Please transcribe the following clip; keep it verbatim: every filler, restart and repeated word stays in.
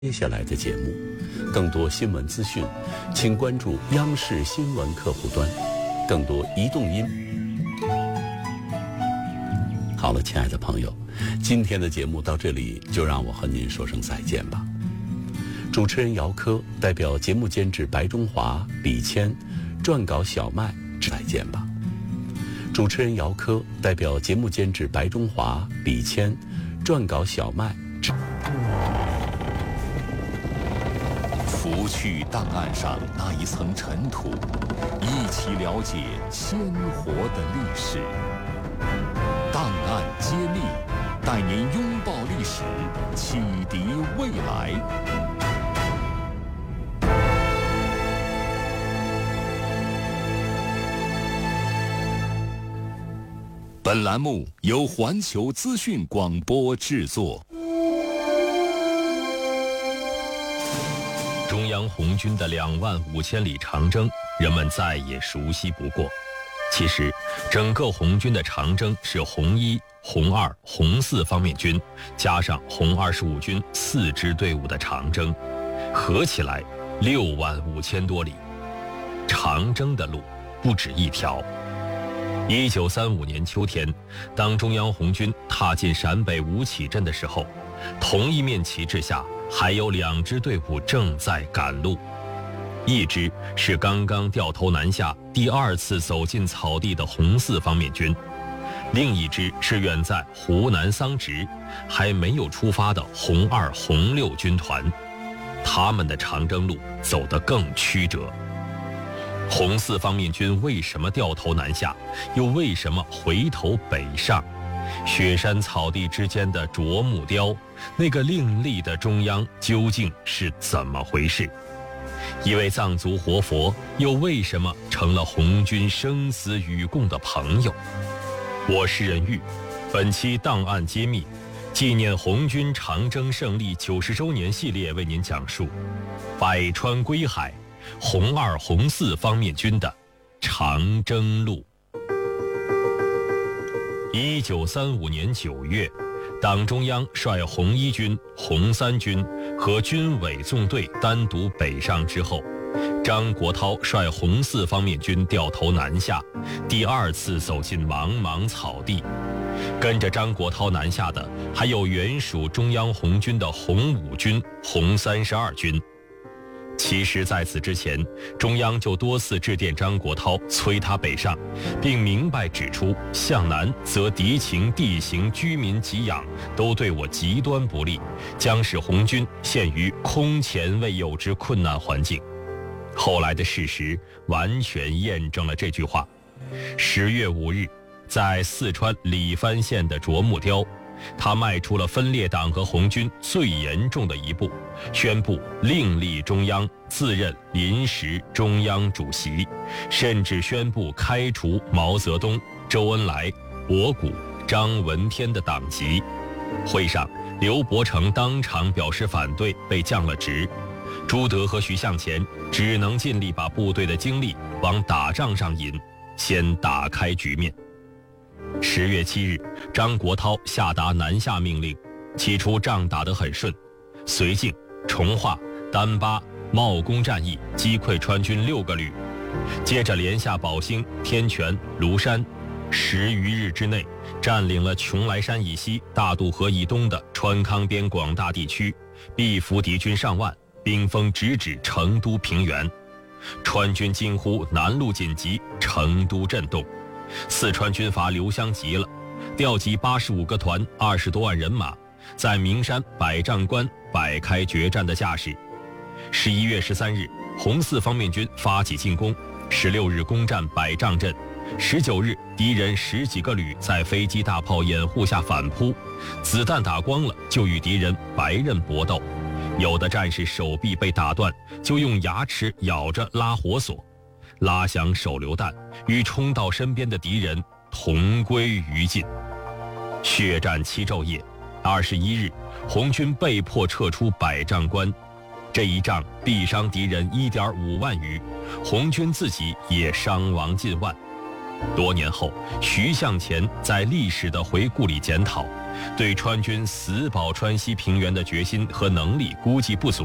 接下来的节目，更多新闻资讯，请关注央视新闻客户端。更多移动音。好了，亲爱的朋友，今天的节目到这里就让我和您说声再见吧。主持人姚科代表节目监制白中华、李谦，撰稿小麦，再见吧。主持人姚科代表节目监制白中华、李谦，撰稿小麦。 拂去档案上那一层尘土，一起了解鲜活的历史。档案揭秘，带您拥抱历史，启迪未来。本栏目由环球资讯广播制作。 中央红军的两万五千里长征，人们再也熟悉不过。其实，整个红军的长征是红一、红二、红四方面军加上红二十五军四支队伍的长征，合起来六万五千多里。长征的路不止一条。一九三五年秋天，当中央红军踏进陕北吴起镇的时候，同一面旗帜下还有两支队伍正在赶路，一支是刚刚掉头南下第二次走进草地的红四方面军，另一支是远在湖南桑植还没有出发的红二、红六军团，他们的长征路走得更曲折。红四方面军为什么掉头南下，又为什么回头北上？雪山草地之间的啄木雕，那个另立的中央究竟是怎么回事？一位藏族活佛又为什么成了红军生死与共的朋友？我是任玉，本期档案揭秘，纪念红军长征胜利九十周年系列为您讲述百川归海，红二、红四方面军的长征路。一九三五年九月，党中央率红一军、红三军和军委纵队单独北上之后，张国焘率红四方面军掉头南下，第二次走进茫茫草地。跟着张国焘南下的还有原属中央红军的红五军、红三十二军。其实在此之前，中央就多次致电张国焘催他北上，并明白指出向南则敌情、地形、居民给养都对我极端不利，将使红军陷于空前未有之困难环境。后来的事实完全验证了这句话。十月五日，在四川理番县的啄木雕，他迈出了分裂党和红军最严重的一步，宣布另立中央，自任临时中央主席，甚至宣布开除毛泽东、周恩来、博古、张闻天的党籍。会上，刘伯承当场表示反对，被降了职。朱德和徐向前只能尽力把部队的精力往打仗上引，先打开局面。十月七日，张国焘下达南下命令，起初仗打得很顺，绥靖、从化、丹巴、茂功战役击溃川军六个旅，接着连下宝兴、天泉、庐山，十余日之内占领了邛崃山以西、大渡河以东的川康边广大地区，逼俘敌军上万，兵锋直指成都平原。川军惊呼南路紧急，成都震动。四川军阀刘湘急了，调集八十五个团、二十多万人马，在名山百丈关摆开决战的架势。十一月十三日，红四方面军发起进攻，十六日攻占百丈镇，十九日敌人十几个旅在飞机大炮掩护下反扑，子弹打光了就与敌人白刃搏斗，有的战士手臂被打断，就用牙齿咬着拉火索，拉响手榴弹，与冲到身边的敌人同归于尽。血战七昼夜，二十一日，红军被迫撤出百丈关。这一仗毙伤敌人 一点五万余，红军自己也伤亡近万。 多年后，徐向前在历史的回顾里检讨，对川军死保川西平原的决心和能力估计不足。